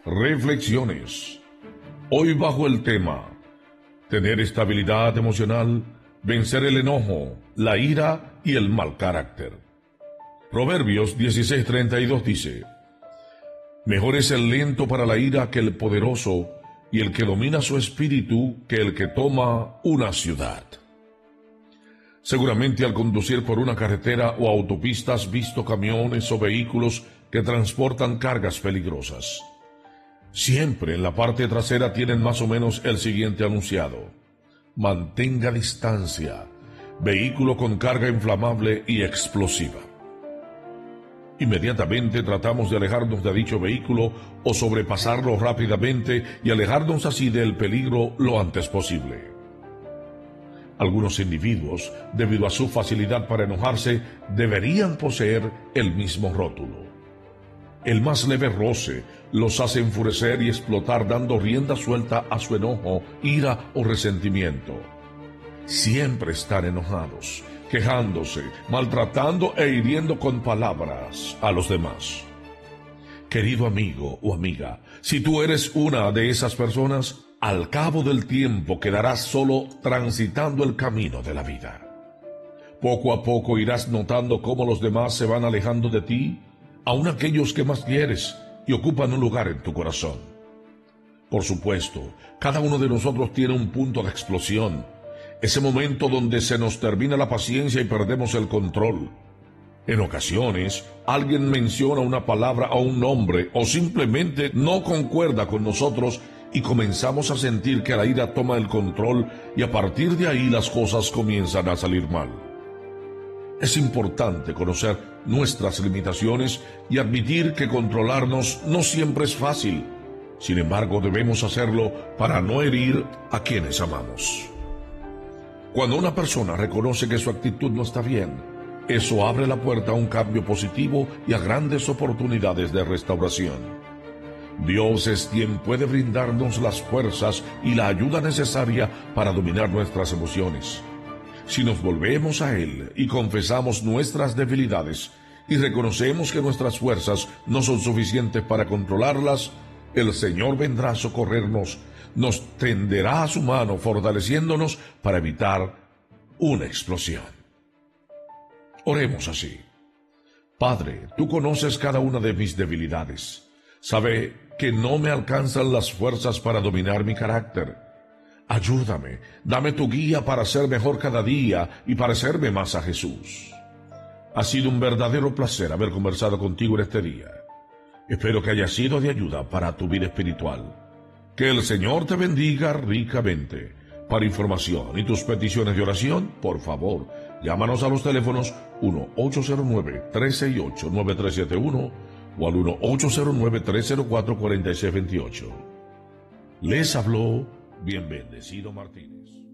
Reflexiones. Hoy bajo el tema: tener estabilidad emocional, vencer el enojo, la ira y el mal carácter. Proverbios 16:32 dice: mejor es el lento para la ira que el poderoso, y el que domina su espíritu que el que toma una ciudad. Seguramente al conducir por una carretera o autopista has visto camiones o vehículos que transportan cargas peligrosas. Siempre en la parte trasera tienen más o menos el siguiente anunciado: mantenga distancia, vehículo con carga inflamable y explosiva. Inmediatamente tratamos de alejarnos de dicho vehículo o sobrepasarlo rápidamente y alejarnos así del peligro lo antes posible. Algunos individuos, debido a su facilidad para enojarse, deberían poseer el mismo rótulo. El más leve roce los hace enfurecer y explotar, dando rienda suelta a su enojo, ira o resentimiento. Siempre están enojados, quejándose, maltratando e hiriendo con palabras a los demás. Querido amigo o amiga, si tú eres una de esas personas, al cabo del tiempo quedarás solo transitando el camino de la vida. Poco a poco irás notando cómo los demás se van alejando de ti, aun aquellos que más quieres y ocupan un lugar en tu corazón. Por supuesto, cada uno de nosotros tiene un punto de explosión, ese momento donde se nos termina la paciencia y perdemos el control. En ocasiones, alguien menciona una palabra o un nombre o simplemente no concuerda con nosotros y comenzamos a sentir que la ira toma el control y a partir de ahí las cosas comienzan a salir mal. Es importante conocer nuestras limitaciones y admitir que controlarnos no siempre es fácil. Sin embargo, debemos hacerlo para no herir a quienes amamos. Cuando una persona reconoce que su actitud no está bien, eso abre la puerta a un cambio positivo y a grandes oportunidades de restauración. Dios es quien puede brindarnos las fuerzas y la ayuda necesaria para dominar nuestras emociones. Si nos volvemos a Él y confesamos nuestras debilidades y reconocemos que nuestras fuerzas no son suficientes para controlarlas, el Señor vendrá a socorrernos, nos tenderá a su mano fortaleciéndonos para evitar una explosión. Oremos así: Padre, tú conoces cada una de mis debilidades. Sabe que no me alcanzan las fuerzas para dominar mi carácter. Ayúdame, dame tu guía para ser mejor cada día y parecerme más a Jesús. Ha sido un verdadero placer haber conversado contigo en este día. Espero que haya sido de ayuda para tu vida espiritual. Que el Señor te bendiga ricamente. Para información y tus peticiones de oración, por favor, llámanos a los teléfonos 1-809-368-9371 o al 1-809-304-4628. Les habló Bien Bendecido Martínez.